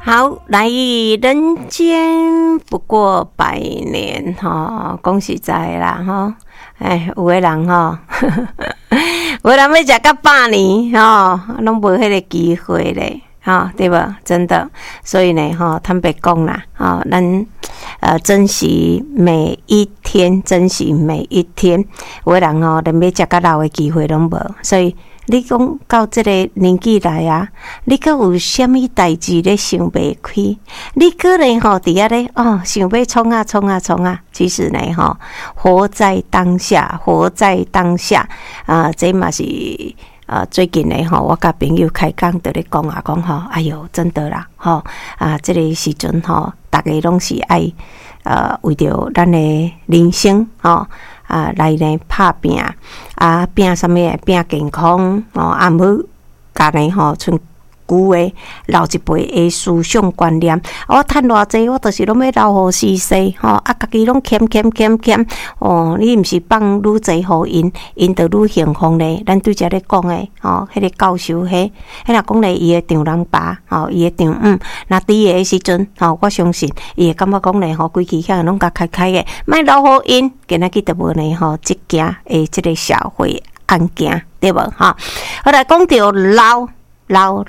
好，来人间不过百年哈，讲实在啦哈，有个人哈，有个人要食到100年哈，拢无迄个机会咧。对吧？真的，所以呢，坦白讲啦，咱珍惜每一天，珍惜每一天。有的人连要食到老的机会拢无，所以你讲到这个年纪来啊，你阁有啥物代志咧想袂开？你个人伫遐咧想要冲啊冲啊冲啊！其实呢，活在当下，活在当下这嘛是。最近呢我甲朋友开讲在咧讲啊讲哎哟，真的啦这个时阵大家拢是爱为着咱的人生来呢拍拼拼什么？拼健康毋好甲呢剩旧的老一辈的思想观念，我趁偌济，我就是拢要留互世世家己拢欠，你毋是放愈济互因就愈幸福咧。咱对遮咧讲的迄个教授迄若讲咧伊的丈人爸伊的丈若伫的时阵我相信伊会感觉讲咧规气遐拢甲开的，莫留互因，今仔日就无呢即件的即个社会案件，对无好来讲到老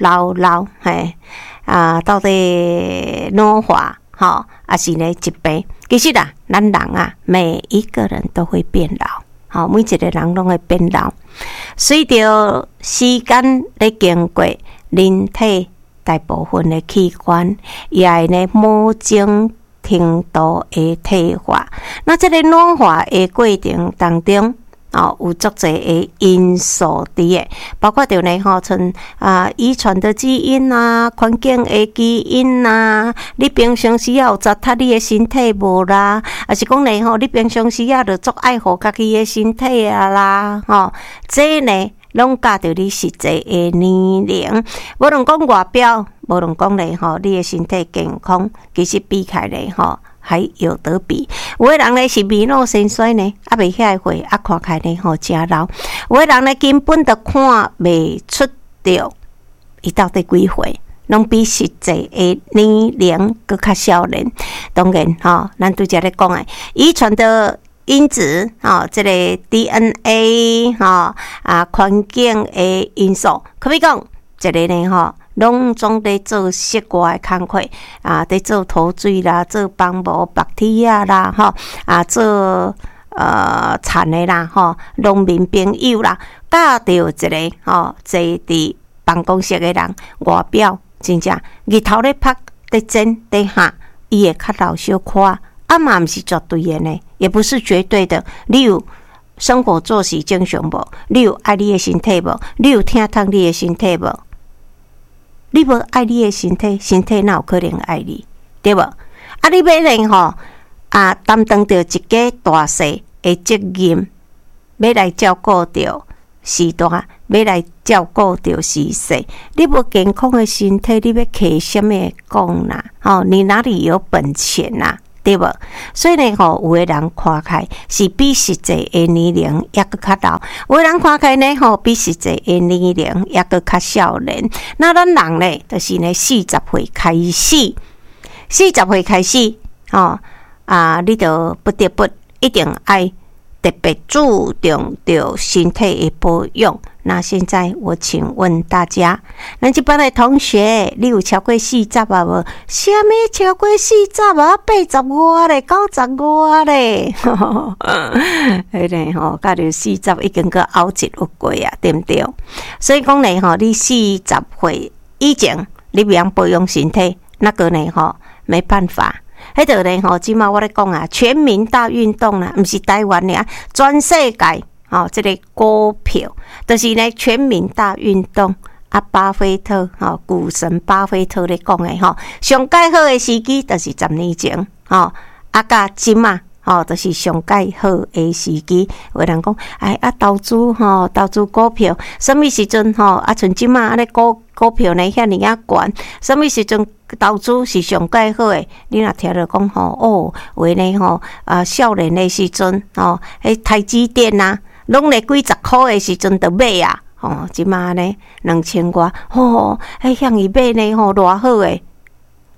到底老化还是呢疾病？其实啦，咱人啊，每一个人都会变老，每一个人拢会变老。随着时间的经过，人体大部分的器官也会呢某种程度的退化。那这个老化的过程当中，有足侪的因素伫诶，包括着呢像遗传的基因环境的基因你平常时有糟蹋你的身体无啦，还是讲呢你平常时就足爱护家己的身体啦这呢拢甲着你实际的年龄，无论讲外表，无论讲呢你的身体健康，其实比起来还有得比。有的人呢是面老身衰呢，未遐会看起来呢真老。有的人呢根本就看袂出着伊到底几岁，拢比实际的年龄搁较少年。当然咱拄则咧讲诶，遗传的因子这个 DNA 环境的因素，可比讲一个呢拢总在做室外的工课在做土水啦，做帮无白体啦做田的啦农民朋友啦，教着一个坐伫办公室的人，外表真正日头咧晒咧蒸咧下，伊会较老小可嘛毋是绝对的呢，也不是绝对的。你有生活作息正常无？你有爱你的身体无？你有疼痛你的身体无？你无爱你的身体，身体哪有可能爱你？对无？你要呢担当着一个大细的责任，要来照顾着时大，要来照顾着时细。你无健康的身体，你要摕什么讲啦？你哪里有本钱啦？对无？所以呢有的人看起来是比实际的年龄也搁较老，有的人看起来呢比实际的年龄也搁较少年。那咱人呢，就是呢40岁开始，40岁开始你就不得不一定爱特别注重着身体的保养。那现在我请问大家，咱这班的同学，你有超过40无？什么超过4080外咧，90外咧？迄个甲着40已经个拗一路过啊，对不对？所以讲呢你40岁以前你不养保养身体，那个呢没办法。迄个呢即马我咧讲全民大运动啦，毋是台湾尔，全世界这个股票就是呢全民大运动巴菲特股神巴菲特咧讲的上介好的时机就是10年前甲即马就是上介好的时机。有人讲投资股票，什么时阵像即马股票呢遐尼悬，什么时阵投资是上介好的？你若听着讲为呢少年的时阵台积电拢咧几十块的时阵就买即马呢2000多遐伊买呢偌好诶。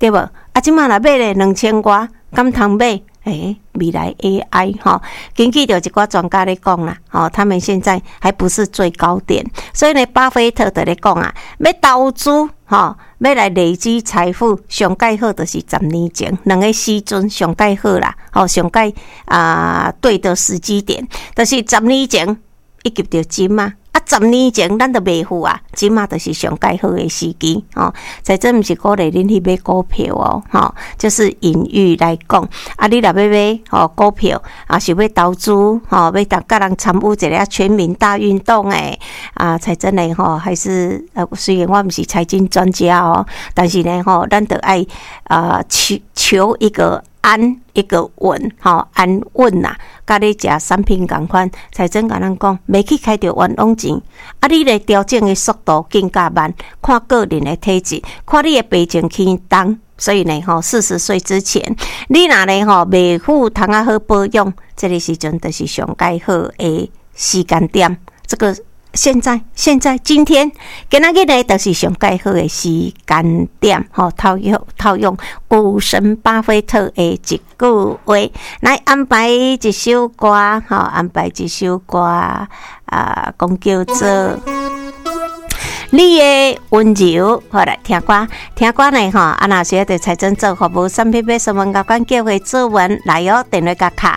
对无？啊，即马若买咧2000外，敢通买？未来 AI 根据着一寡专家咧讲啦，他们现在还不是最高点，所以呢，巴菲特就咧讲啊，要投资要来累积财富，上介好就是10年前2个时阵上介好啦，上介对的时机点，就是10年前一及着金嘛。10年前咱都袂付啊，即马就是上介好的时机才真毋是鼓励恁去买股票就是隐喻来讲你若要买股票是要投资要甲人参与一个全民大运动才真的还是虽然我毋是财经专家但是呢咱得爱求一个安一个稳安稳啦，甲你食产品共款，才真甲咱讲，袂去开着冤枉钱。你咧调整的速度更加慢，看个人的体质，看你的病情轻重。所以呢，40岁之前，你若咧袂付通好保养，这个时阵就是上介好的时间点。这个现在今天今仔日呢，就是上介好的时间点套用股神巴菲特的一句话来安排一首歌安排一首歌讲叫做你的温柔。好来听歌呢若是对财政做服务产品要询问甲关叫回指纹来电话甲卡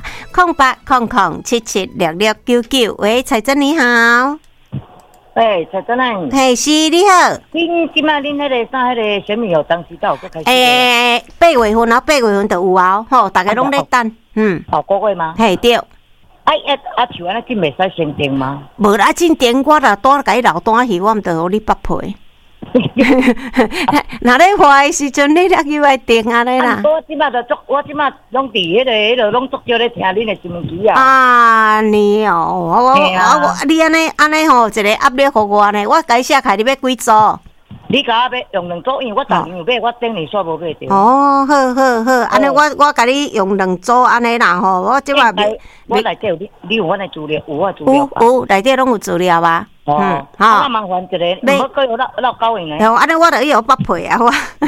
0800776699。喂，财政你好。 喂，蔡真人。 嘿，是你好。 恁即摆恁迄个啥迄个什么有当时才有搁开始？ 8月份8月份就有大家拢咧等。 5个月吗？ 嘿，对。 像安尼真袂使先订吗？ 无啦，真订我啦，单甲伊留单去，我毋着互你北配。若咧坏时阵，你又来订安尼啦。 我即摆拢伫迄个拢足少咧听恁的新闻机啊。 你哦，你安尼一个压力互我呢，我改写开你要几组？ 你甲我要用2组，因为我昨年有买，我顶年煞无买着。 好，安尼我甲你用2组安尼啦我即摆我内底有你有我的资料，有我资料。 有内底拢有资料啊。 那麻烦一个，唔好搁有闹高人诶。 安尼我就有北配啊，我。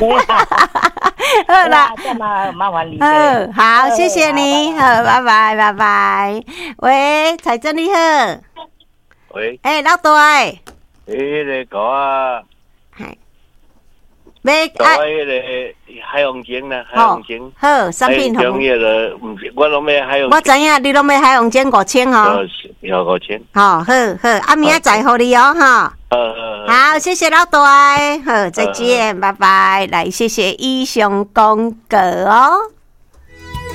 好啦，这麻烦你。 好，谢谢你，好，拜拜。喂，财政你好。 喂。 老大。 迄个狗啊。 系。 搞迄个海洋精啦，海洋精。 好，产品好。 我拢买海洋。 我知影，你拢买海洋精5000 要5000。 好，明仔载互你好，谢谢老大，好，再见，拜拜。来，谢谢以上讲过